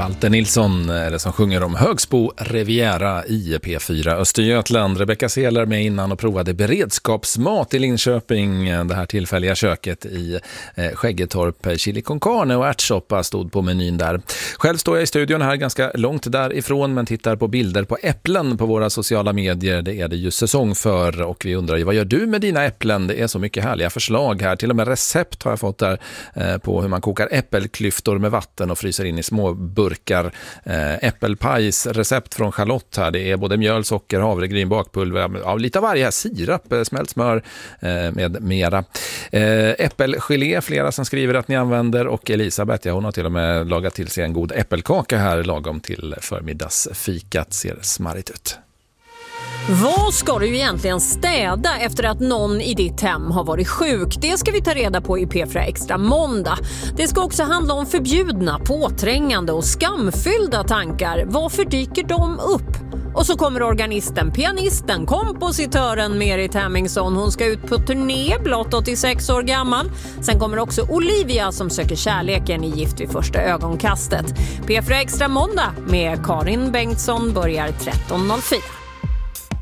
Valter Nilsson som sjunger om Högsbo Riviera i P4 Östergötland. Rebecca Seler med innan och provade beredskapsmat i Linköping. Det här tillfälliga köket i Skäggetorp. Chili con carne och ärtsoppa stod på menyn där. Själv står jag i studion här ganska långt därifrån men tittar på bilder på äpplen på våra sociala medier. Det är det ju säsong för och vi undrar ju, vad gör du med dina äpplen? Det är så mycket härliga förslag här. Till och med recept har jag fått där på hur man kokar äppelklyftor med vatten och fryser in i små burkar. Äppelpajs recept från Charlotte här. Det är både mjöl, socker, havregryn, bakpulver, av lite av varje här, sirap, smält smör med mera. Äppelgelé, flera som skriver att ni använder, och Elisabeth, hon har till och med lagat till sig en god äppelkaka här lagom till förmiddagsfikat. Ser smarrigt ut. Vad ska du egentligen städa efter att någon i ditt hem har varit sjuk? Det ska vi ta reda på i P4 Extra måndag. Det ska också handla om förbjudna, påträngande och skamfyllda tankar. Varför dyker de upp? Och så kommer organisten, pianisten, kompositören Merit Hemmingsson. Hon ska ut på turné, blott 86 år gammal. Sen kommer också Olivia som söker kärleken i Gift vid första ögonkastet. P4 Extra måndag med Karin Bengtsson börjar 13.04.